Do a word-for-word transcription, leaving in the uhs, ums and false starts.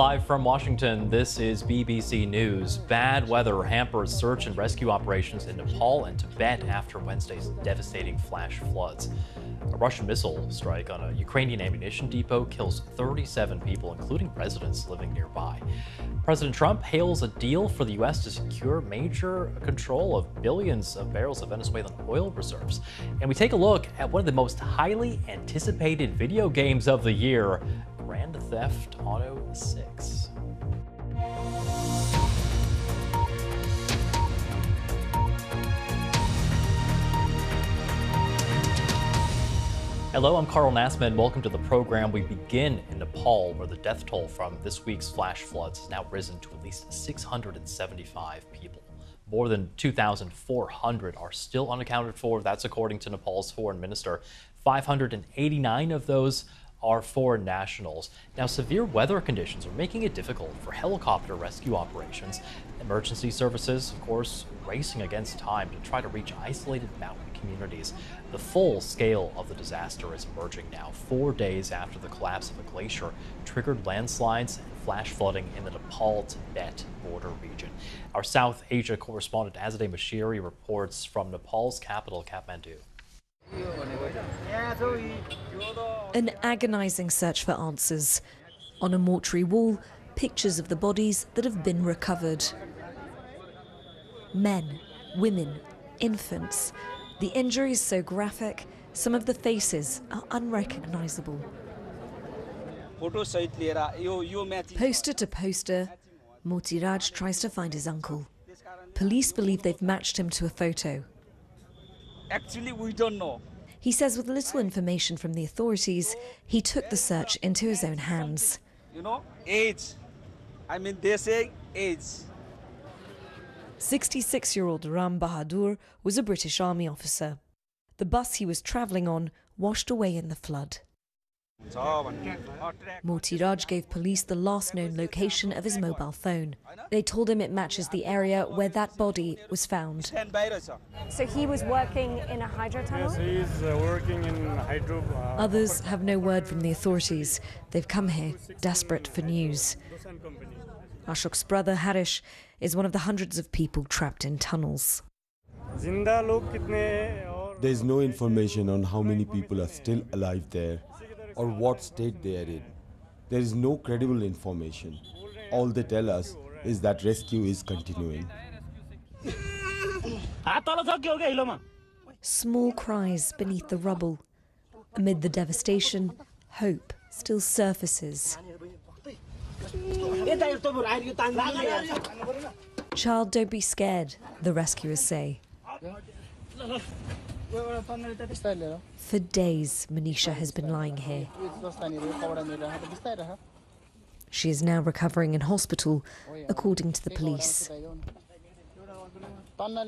Live from Washington, this is B B C News. Bad weather hampers search and rescue operations in Nepal and Tibet after Wednesday's devastating flash floods. A Russian missile strike on a Ukrainian ammunition depot kills thirty-seven people, including residents living nearby. President Trump hails a deal for the U S to secure major control of billions of barrels of Venezuelan oil reserves. And we take a look at one of the most highly anticipated video games of the year, Grand Theft Auto six. Hello, I'm Carl Nassman. Welcome to the program. We begin in Nepal, where the death toll from this week's flash floods has now risen to at least six hundred seventy-five people. More than two thousand four hundred are still unaccounted for. That's according to Nepal's foreign minister. five hundred eighty-nine of those are foreign nationals. Now, severe weather conditions are making it difficult for helicopter rescue operations. Emergency services, of course, racing against time to try to reach isolated mountain communities. The full scale of the disaster is emerging now, four days after the collapse of a glacier triggered landslides and flash flooding in the Nepal-Tibet border region. Our South Asia correspondent Azadeh Mashiri reports from Nepal's capital, Kathmandu. An agonizing search for answers. On a mortuary wall, pictures of the bodies that have been recovered. Men, women, infants. The injuries so graphic, some of the faces are unrecognizable. Poster to poster, Motiraj tries to find his uncle. Police believe they've matched him to a photo. Actually, we don't know. He says with little information from the authorities, he took the search into his own hands. You know, age. I mean, they say age. sixty-six-year-old Ram Bahadur was a British Army officer. The bus he was travelling on washed away in the flood. Motiraj gave police the last known location of his mobile phone. They told him it matches the area where that body was found. So he was working in a hydro tunnel? Yes, he is uh, working in hydro. Uh, Others have no word from the authorities. They've come here desperate for news. Ashok's brother Harish is one of the hundreds of people trapped in tunnels. There's no information on how many people are still alive there or what state they are in. There is no credible information. All they tell us is that rescue is continuing. Small cries beneath the rubble. Amid the devastation, hope still surfaces. Child, don't be scared, the rescuers say. For days, Manisha has been lying here. She is now recovering in hospital, according to the police.